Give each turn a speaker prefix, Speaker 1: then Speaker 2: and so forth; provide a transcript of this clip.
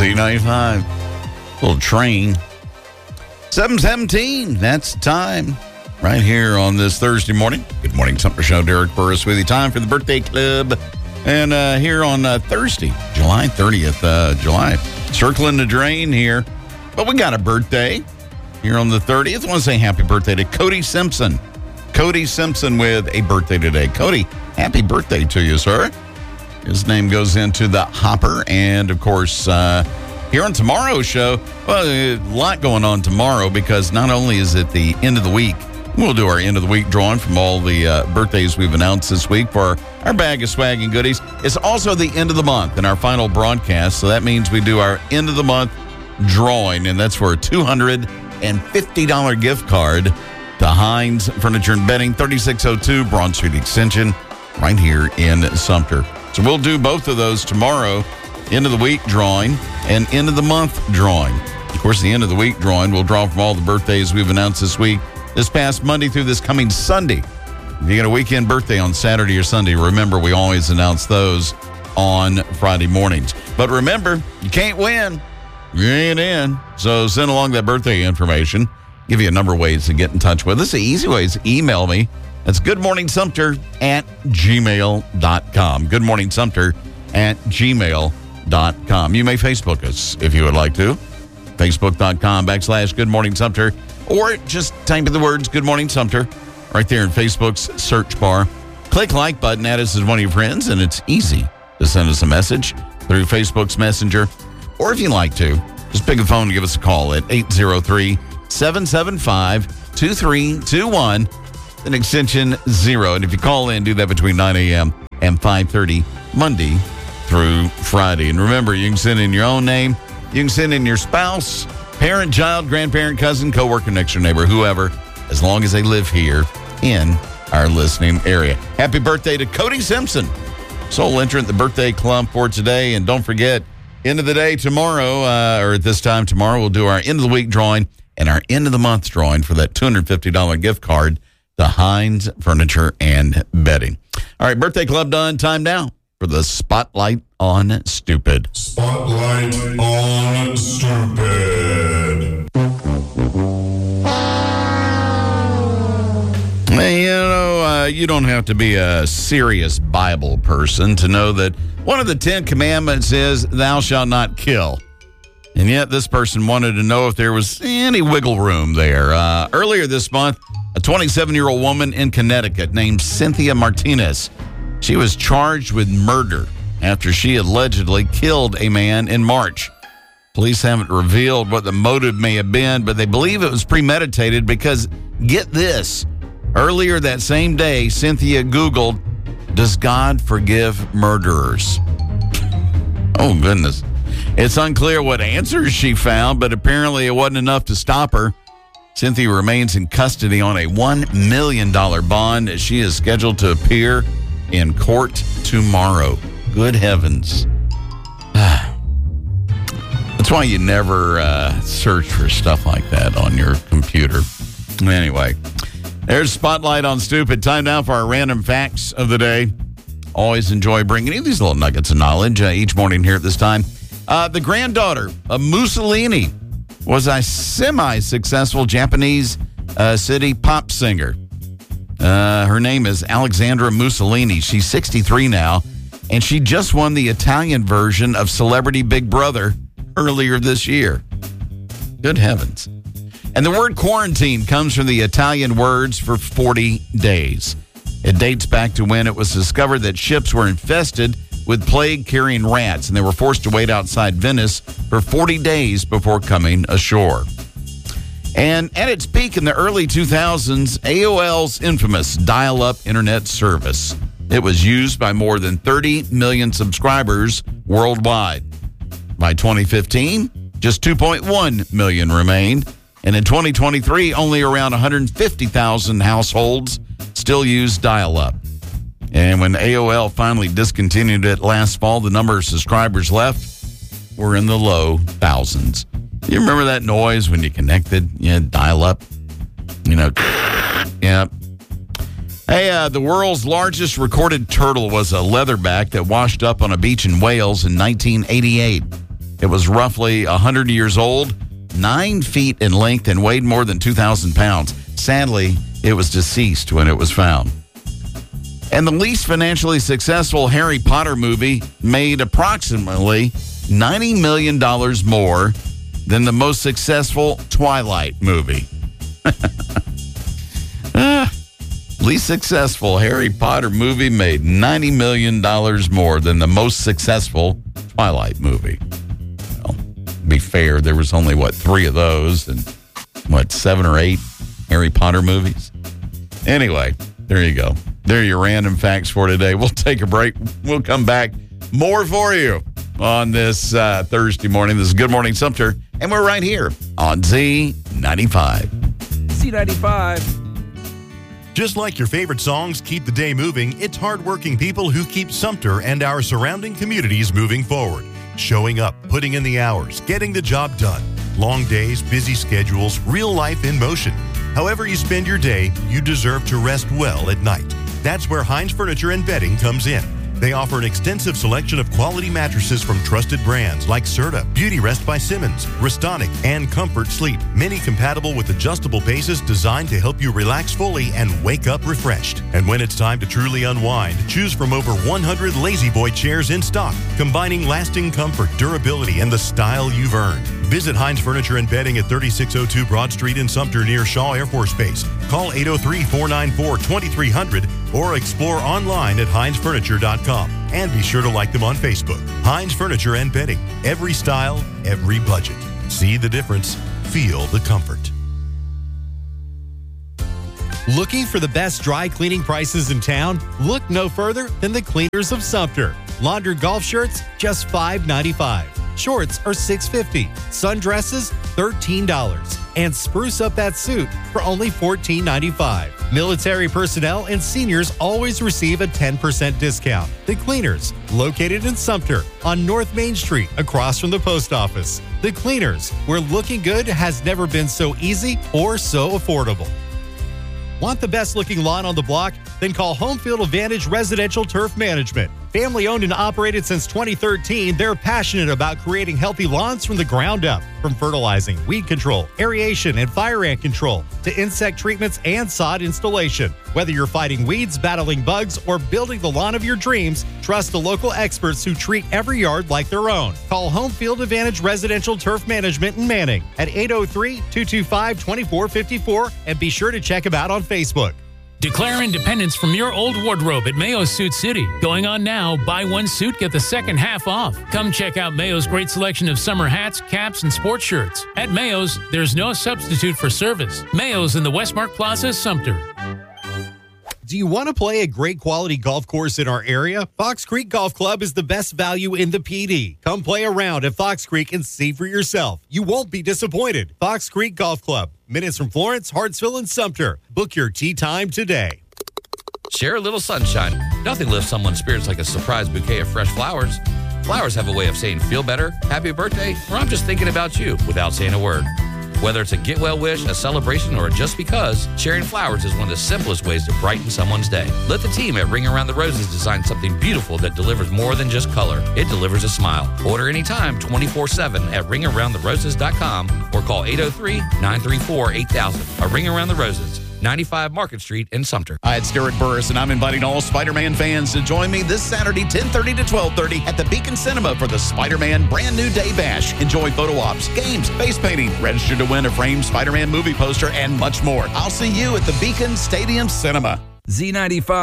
Speaker 1: Z95. Little train. 7:17. That's the time. Right here on this Thursday morning. Good morning, Summer Show. Derek Burris with you. Time for the birthday club. And here on Thursday, July 30th. July. Circling the drain here. But we got a birthday here on the 30th. I want to say happy birthday to Cody Simpson. Cody Simpson with a birthday today. Cody, happy birthday to you, sir. His name goes into the hopper. And, of course, here on tomorrow's show, well, a lot going on tomorrow because not only is it the end of the week, we'll do our end of the week drawing from all the birthdays we've announced this week for our bag of swag and goodies. It's also the end of the month in our final broadcast, so that means we do our end of the month drawing, and that's for a $250 gift card to Heinz Furniture and Bedding, 3602 Broad Street Extension, right here in Sumter. So we'll do both of those tomorrow, end of the week drawing and end of the month drawing. Of course, the end of the week drawing, we'll draw from all the birthdays we've announced this week. This past Monday through this coming Sunday. If you got a weekend birthday on Saturday or Sunday, remember we always announce those on Friday mornings. But remember, you can't win. You ain't in. So send along that birthday information. Give you a number of ways to get in touch with us. The easy way is email me. That's goodmorningsumter@gmail.com. goodmorningsumter@gmail.com. You may Facebook us if you would like to. Facebook.com/goodmorningsumter. Or just type in the words Good Morning Sumter right there in Facebook's search bar. Click like button, add us as one of your friends, and it's easy to send us a message through Facebook's Messenger. Or if you'd like to, just pick a phone and give us a call at 803-775-2321, an extension 0. And if you call in, do that between 9 a.m. and 5:30, Monday through Friday. And remember, you can send in your own name. You can send in your spouse, parent, child, grandparent, cousin, coworker, next door neighbor, whoever, as long as they live here in our listening area. Happy birthday to Cody Simpson, sole entrant, the birthday club for today. And don't forget, end of the day tomorrow, or at this time tomorrow, we'll do our end of the week drawing and our end of the month drawing for that $250 gift card to Heinz Furniture and Bedding. All right, birthday club done. Time now for the Spotlight on Stupid.
Speaker 2: Spotlight on Stupid.
Speaker 1: You don't have to be a serious Bible person to know that one of the 10 commandments is thou shalt not kill. And yet this person wanted to know if there was any wiggle room there. Earlier this month, a 27-year-old woman in Connecticut named Cynthia Martinez, she was charged with murder after she allegedly killed a man in March. Police haven't revealed what the motive may have been, but they believe it was premeditated because, get this, earlier that same day, Cynthia Googled, does God forgive murderers? Oh, goodness. It's unclear what answers she found, but apparently it wasn't enough to stop her. Cynthia remains in custody on a $1 million bond. She is scheduled to appear in court tomorrow. Good heavens. That's why you never search for stuff like that on your computer. Anyway, there's Spotlight on Stupid. Time now for our random facts of the day. Always enjoy bringing you these little nuggets of knowledge each morning here at this time. The granddaughter of Mussolini was a semi-successful Japanese city pop singer. Her name is Alexandra Mussolini. She's 63 now, and she just won the Italian version of Celebrity Big Brother earlier this year. Good heavens. And the word quarantine comes from the Italian words for 40 days. It dates back to when it was discovered that ships were infested with plague-carrying rats, and they were forced to wait outside Venice for 40 days before coming ashore. And at its peak in the early 2000s, AOL's infamous dial-up internet service. It was used by more than 30 million subscribers worldwide. By 2015, just 2.1 million remained. And in 2023, only around 150,000 households still use dial-up. And when AOL finally discontinued it last fall, the number of subscribers left were in the low thousands. You remember that noise when you connected? You had dial-up? Yeah. Hey, the world's largest recorded turtle was a leatherback that washed up on a beach in Wales in 1988. It was roughly 100 years old, 9 feet in length, and weighed more than 2,000 pounds. Sadly, it was deceased when it was found. And the least financially successful Harry Potter movie made approximately $90 million more than the most successful Twilight movie. Least successful Harry Potter movie made $90 million more than the most successful Twilight movie. Well, to be fair, there was only, 3 of those and, 7 or 8 Harry Potter movies? Anyway, there you go. There are your random facts for today. We'll take a break. We'll come back. More for you on this Thursday morning. This is Good Morning Sumter, and we're right here on Z95.
Speaker 3: Z95.
Speaker 4: Just like your favorite songs keep the day moving, it's hardworking people who keep Sumter and our surrounding communities moving forward. Showing up, putting in the hours, getting the job done. Long days, busy schedules, real life in motion. However you spend your day, you deserve to rest well at night. That's where Hines Furniture and Bedding comes in. They offer an extensive selection of quality mattresses from trusted brands like Serta, Beauty Rest by Simmons, Restonic, and Comfort Sleep. Many compatible with adjustable bases designed to help you relax fully and wake up refreshed. And when it's time to truly unwind, choose from over 100 Lazy Boy chairs in stock, combining lasting comfort, durability, and the style you've earned. Visit Hines Furniture and Bedding at 3602 Broad Street in Sumter near Shaw Air Force Base. Call 803-494-2300 or explore online at hinesfurniture.com. And be sure to like them on Facebook. Hines Furniture and Bedding. Every style, every budget. See the difference. Feel the comfort.
Speaker 5: Looking for the best dry cleaning prices in town? Look no further than the Cleaners of Sumter. Laundered golf shirts, just $5.95. Shorts are $6.50. Sundresses, $13. And spruce up that suit for only $14.95. Military personnel and seniors always receive a 10% discount. The Cleaners, located in Sumter on North Main Street across from the post office. The Cleaners, where looking good has never been so easy or so affordable. Want the best looking lawn on the block? Then call Homefield Advantage Residential Turf Management. Family owned and operated since 2013, they're passionate about creating healthy lawns from the ground up. From fertilizing, weed control, aeration, and fire ant control to insect treatments and sod installation. Whether you're fighting weeds, battling bugs, or building the lawn of your dreams, trust the local experts who treat every yard like their own. Call Homefield Advantage Residential Turf Management in Manning at 803-225-2454 and be sure to check them out on Facebook.
Speaker 3: Declare independence from your old wardrobe at Mayo's Suit City. Going on now, buy one suit, get the second half off. Come check out Mayo's great selection of summer hats, caps, and sports shirts. At Mayo's, there's no substitute for service. Mayo's in the Westmark Plaza, Sumter.
Speaker 5: Do you want to play a great quality golf course in our area? Fox Creek Golf Club is the best value in the PD. Come play around at Fox Creek and see for yourself. You won't be disappointed. Fox Creek Golf Club. Minutes from Florence, Hartsville, and Sumter. Book your tee time today.
Speaker 6: Share a little sunshine. Nothing lifts someone's spirits like a surprise bouquet of fresh flowers. Flowers have a way of saying feel better, happy birthday, or I'm just thinking about you without saying a word. Whether it's a get well wish, a celebration, or a just because, sharing flowers is one of the simplest ways to brighten someone's day. Let the team at Ring Around the Roses design something beautiful that delivers more than just color. It delivers a smile. Order anytime 24/7 at ringaroundtheroses.com or call 803-934-8000. A Ring Around the Roses, 95 Market Street in Sumter.
Speaker 1: Hi, it's Garrett Burris, and I'm inviting all Spider-Man fans to join me this Saturday, 10:30 to 12:30 at the Beacon Cinema for the Spider-Man Brand New Day Bash. Enjoy photo ops, games, face painting, register to win a framed Spider-Man movie poster, and much more. I'll see you at the Beacon Stadium Cinema.
Speaker 7: Z95.